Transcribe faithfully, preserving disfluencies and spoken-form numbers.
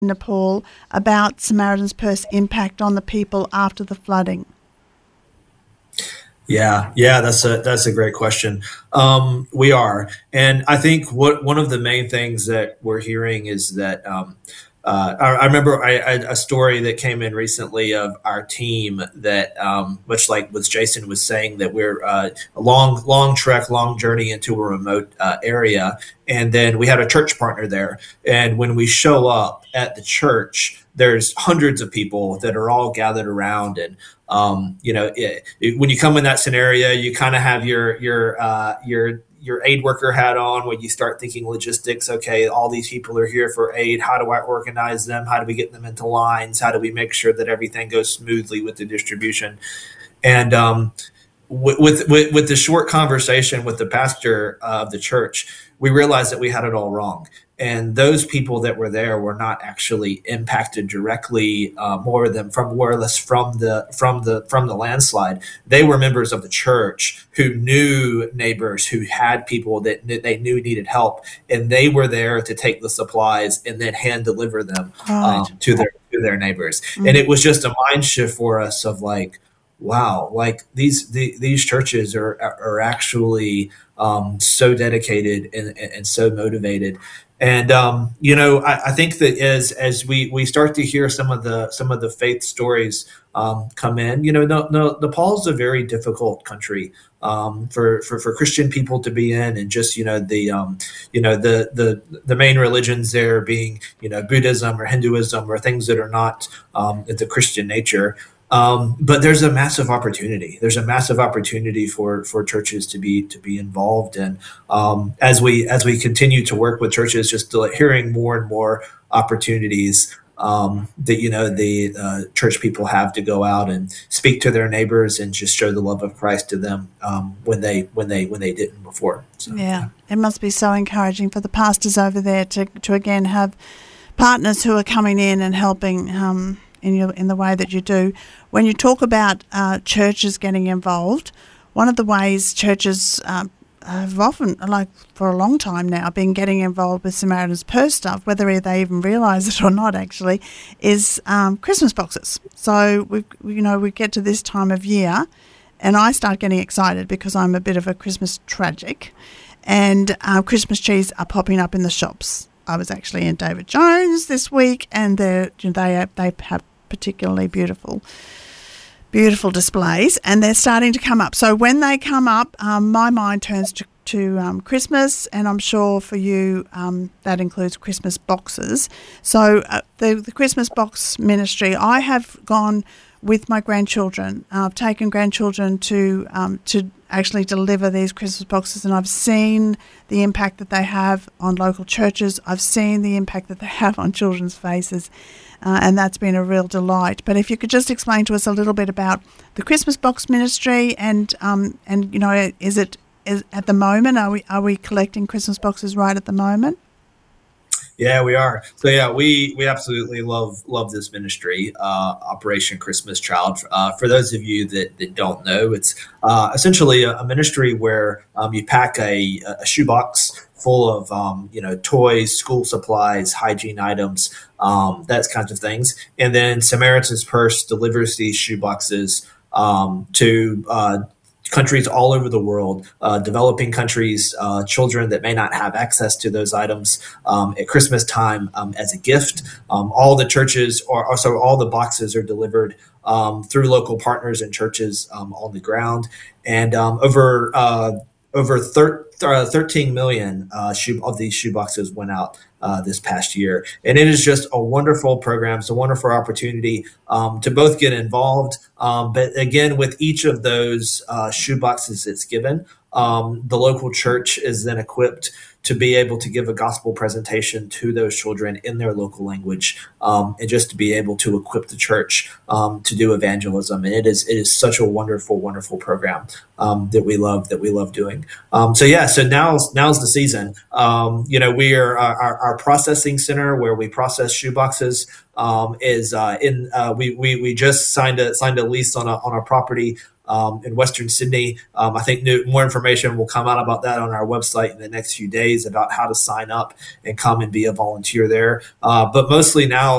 Nepal about Samaritan's Purse impact on the people after the flooding? Yeah, yeah, that's a that's a great question. Um, we are, and I think what one of the main things that we're hearing is that um, uh, I, I remember I, I, a story that came in recently of our team that, um, much like what Jason was saying, that we're uh, a long long trek, long journey into a remote uh, area, and then we had a church partner there, and when we show up at the church, there's hundreds of people that are all gathered around. And Um, you know, it, it, when you come in that scenario, you kind of have your your uh, your your aid worker hat on when you start thinking logistics. Okay, all these people are here for aid. How do I organize them? How do we get them into lines? How do we make sure that everything goes smoothly with the distribution? And um, with, with with the short conversation with the pastor of the church, we realized that we had it all wrong. And those people that were there were not actually impacted directly, uh, more than from more or less from the from the from the landslide. They were members of the church who knew neighbors who had people that they knew needed help, and they were there to take the supplies and then hand deliver them um, Right. to their to their neighbors. Mm. And it was just a mind shift for us of like, wow, like these the, these churches are are actually um, so dedicated and, and so motivated. And um, you know, I, I think that as as we, we start to hear some of the some of the faith stories um, come in, you know, no, no, Nepal is a very difficult country um, for, for for Christian people to be in, and just you know the um, you know the the the main religions there being you know Buddhism or Hinduism or things that are not um, the Christian nature. Um, but there's a massive opportunity. There's a massive opportunity for, for churches to be to be involved in. Um, as we as we continue to work with churches, just to, hearing more and more opportunities um, that you know the uh, church people have to go out and speak to their neighbors and just show the love of Christ to them um, when they when they when they didn't before. So, yeah, it must be so encouraging for the pastors over there to to again have partners who are coming in and helping. Um, in your, in the way that you do. When you talk about uh, churches getting involved, one of the ways churches uh, have often, like for a long time now, been getting involved with Samaritan's Purse stuff, whether they even realise it or not actually, is um, Christmas boxes. So, we, you know, we get to this time of year and I start getting excited because I'm a bit of a Christmas tragic, and uh, Christmas trees are popping up in the shops. I was actually in David Jones this week, and they they they have particularly beautiful, beautiful displays, and they're starting to come up. So when they come up, um, my mind turns to, to um, Christmas, and I'm sure for you um, that includes Christmas boxes. So uh, the, the Christmas box ministry, I have gone with my grandchildren. Uh, I've taken grandchildren to um, to actually deliver these Christmas boxes, and I've seen the impact that they have on local churches. I've seen the impact that they have on children's faces. Uh, and that's been a real delight. But if you could just explain to us a little bit about the Christmas box ministry, and um, and you know, is it is at the moment are we are we collecting Christmas boxes right at the moment? Yeah, we are. So yeah, we we absolutely love love this ministry, uh, Operation Christmas Child. Uh, for those of you that, that don't know, it's uh, essentially a, a ministry where um, you pack a, a shoebox full of um, you know toys, school supplies, hygiene items, um, that kinds of things, and then Samaritan's Purse delivers these shoeboxes um, to uh, countries all over the world, uh, developing countries, uh, children that may not have access to those items um, at Christmas time um, as a gift. Um, all the churches, or also all the boxes, are delivered um, through local partners and churches um, on the ground, and um, over uh, over thir- uh, thirteen million uh, shoe- of these shoeboxes went out Uh, this past year. And it is just a wonderful program. It's a wonderful opportunity um, to both get involved. Um, but again, with each of those uh, shoe boxes it's given, um, the local church is then equipped to be able to give a gospel presentation to those children in their local language, um, and just to be able to equip the church um, to do evangelism. And it is it is such a wonderful, wonderful program um, that we love that we love doing. Um, so yeah, so now's now's the season. Um, you know, we are our, our processing center where we process shoe boxes um, is uh, in. Uh, we we we just signed a signed a lease on a on a property Um, in Western Sydney. Um, I think new, more information will come out about that on our website in the next few days about how to sign up and come and be a volunteer there. Uh, but mostly now